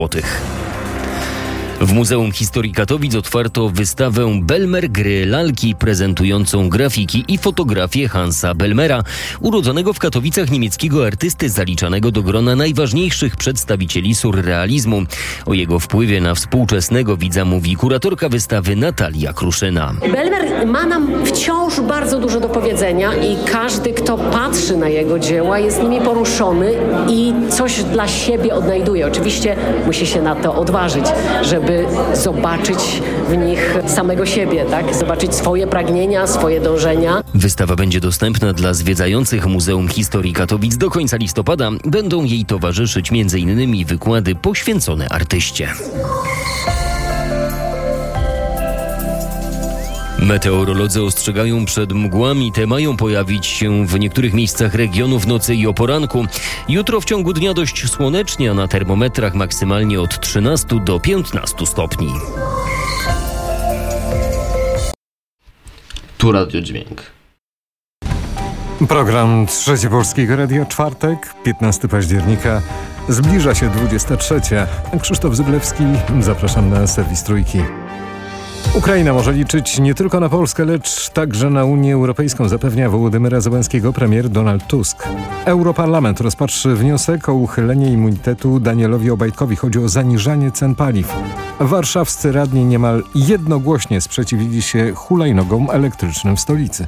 złotych. W Muzeum Historii Katowic otwarto wystawę Belmer Gry Lalki prezentującą grafiki i fotografie Hansa Belmera, urodzonego w Katowicach niemieckiego artysty zaliczanego do grona najważniejszych przedstawicieli surrealizmu. O jego wpływie na współczesnego widza mówi kuratorka wystawy Natalia Kruszyna. Belmer ma nam wciąż bardzo dużo do powiedzenia i każdy, kto patrzy na jego dzieła, jest nimi poruszony i coś dla siebie odnajduje. Oczywiście musi się na to odważyć, żeby zobaczyć w nich samego siebie, tak? Zobaczyć swoje pragnienia, swoje dążenia. Wystawa będzie dostępna dla zwiedzających Muzeum Historii Katowic do końca listopada. Będą jej towarzyszyć m.in. wykłady poświęcone artyście. Meteorolodzy ostrzegają przed mgłami. Te mają pojawić się w niektórych miejscach regionu w nocy i o poranku. Jutro w ciągu dnia dość słonecznie, a na termometrach maksymalnie od 13 do 15 stopni. Tu Radio Dźwięk. Program Trzecie Polskiego Radia, czwartek, 15 października. Zbliża się 23. Krzysztof Zyblewski, zapraszam na serwis Trójki. Ukraina może liczyć nie tylko na Polskę, lecz także na Unię Europejską, zapewnia Wołodymyra Zełenskiego premier Donald Tusk. Europarlament rozpatrzy wniosek o uchylenie immunitetu Danielowi Obajtkowi. Chodzi o zaniżanie cen paliw. Warszawscy radni niemal jednogłośnie sprzeciwili się hulajnogom elektrycznym w stolicy.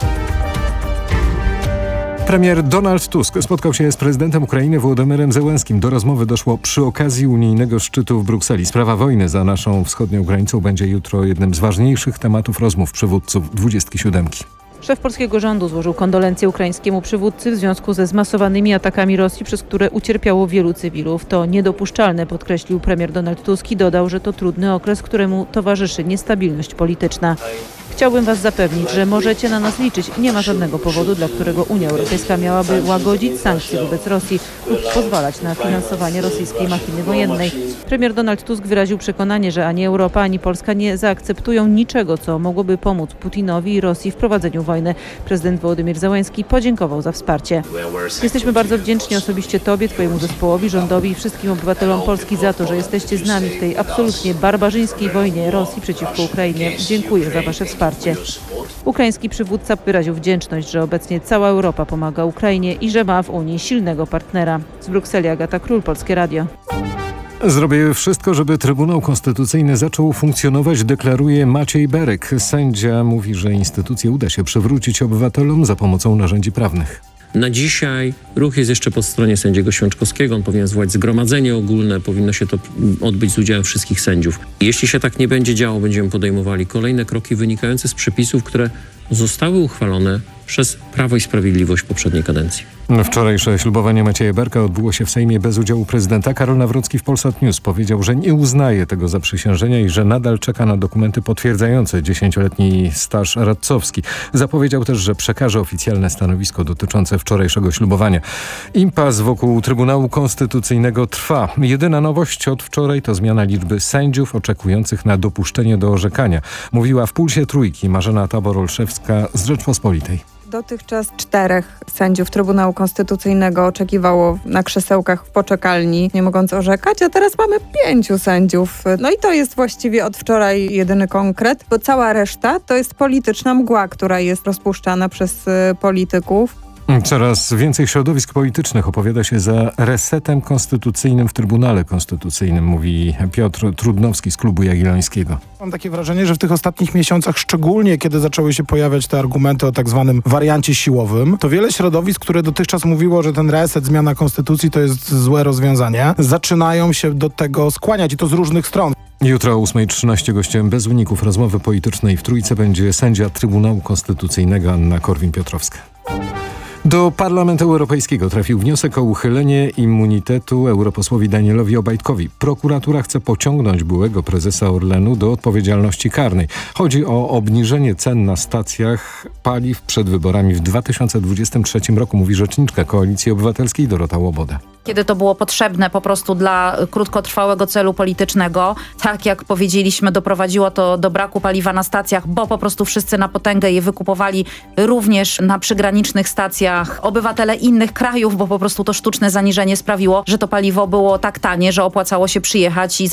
Premier Donald Tusk spotkał się z prezydentem Ukrainy Wołodymyrem Zełenskim. Do rozmowy doszło przy okazji unijnego szczytu w Brukseli. Sprawa wojny za naszą wschodnią granicą będzie jutro jednym z ważniejszych tematów rozmów przywódców 27. Szef polskiego rządu złożył kondolencje ukraińskiemu przywódcy w związku ze zmasowanymi atakami Rosji, przez które ucierpiało wielu cywilów. To niedopuszczalne, podkreślił premier Donald Tusk i dodał, że to trudny okres, któremu towarzyszy niestabilność polityczna. Chciałbym was zapewnić, że możecie na nas liczyć. Nie ma żadnego powodu, dla którego Unia Europejska miałaby łagodzić sankcje wobec Rosji lub pozwalać na finansowanie rosyjskiej machiny wojennej. Premier Donald Tusk wyraził przekonanie, że ani Europa, ani Polska nie zaakceptują niczego, co mogłoby pomóc Putinowi i Rosji w prowadzeniu wojny. Prezydent Wołodymyr Zełenski podziękował za wsparcie. Jesteśmy bardzo wdzięczni osobiście Tobie, Twojemu zespołowi, rządowi i wszystkim obywatelom Polski za to, że jesteście z nami w tej absolutnie barbarzyńskiej wojnie Rosji przeciwko Ukrainie. Dziękuję za Wasze wsparcie. Ukraiński przywódca wyraził wdzięczność, że obecnie cała Europa pomaga Ukrainie i że ma w Unii silnego partnera. Z Brukseli Agata Król, Polskie Radio. Zrobię wszystko, żeby Trybunał Konstytucyjny zaczął funkcjonować, deklaruje Maciej Berek. Sędzia mówi, że instytucję uda się przywrócić obywatelom za pomocą narzędzi prawnych. Na dzisiaj ruch jest jeszcze po stronie sędziego Święczkowskiego. On powinien zwołać zgromadzenie ogólne, powinno się to odbyć z udziałem wszystkich sędziów. Jeśli się tak nie będzie działo, będziemy podejmowali kolejne kroki wynikające z przepisów, które zostały uchwalone przez Prawo i Sprawiedliwość w poprzedniej kadencji. Wczorajsze ślubowanie Macieja Berka odbyło się w Sejmie bez udziału prezydenta. Karol Nawrocki w Polsat News powiedział, że nie uznaje tego zaprzysiężenia i że nadal czeka na dokumenty potwierdzające 10-letni staż radcowski. Zapowiedział też, że przekaże oficjalne stanowisko dotyczące wczorajszego ślubowania. Impas wokół Trybunału Konstytucyjnego trwa. Jedyna nowość od wczoraj to zmiana liczby sędziów oczekujących na dopuszczenie do orzekania. Mówiła w Pulsie Trójki Marzena Tabor-Olszewska z Rzeczpospolitej. Dotychczas 4 sędziów Trybunału Konstytucyjnego oczekiwało na krzesełkach w poczekalni, nie mogąc orzekać, a teraz mamy 5 sędziów. No i to jest właściwie od wczoraj jedyny konkret, bo cała reszta to jest polityczna mgła, która jest rozpuszczana przez polityków. Coraz więcej środowisk politycznych opowiada się za resetem konstytucyjnym w Trybunale Konstytucyjnym, mówi Piotr Trudnowski z Klubu Jagiellońskiego. Mam takie wrażenie, że w tych ostatnich miesiącach, szczególnie kiedy zaczęły się pojawiać te argumenty o tak zwanym wariancie siłowym, to wiele środowisk, które dotychczas mówiło, że ten reset, zmiana konstytucji to jest złe rozwiązanie, zaczynają się do tego skłaniać i to z różnych stron. Jutro o 8:13 gościem bez uników rozmowy politycznej w Trójce będzie sędzia Trybunału Konstytucyjnego Anna Korwin-Piotrowska. Do Parlamentu Europejskiego trafił wniosek o uchylenie immunitetu europosłowi Danielowi Obajtkowi. Prokuratura chce pociągnąć byłego prezesa Orlenu do odpowiedzialności karnej. Chodzi o obniżenie cen na stacjach paliw przed wyborami w 2023 roku, mówi rzeczniczka Koalicji Obywatelskiej Dorota Łoboda. Kiedy to było potrzebne po prostu dla krótkotrwałego celu politycznego, tak jak powiedzieliśmy, doprowadziło to do braku paliwa na stacjach, bo po prostu wszyscy na potęgę je wykupowali również na przygranicznych stacjach mediach obywatele innych krajów, bo po prostu to sztuczne zaniżenie sprawiło, że to paliwo było tak tanie, że opłacało się przyjechać i